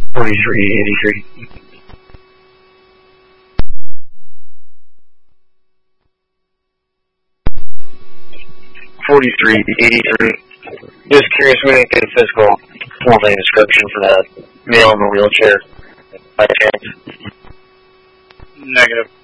4383. 4383. Just curious, we didn't get a physical formal description for that male in the wheelchair by chance. Negative.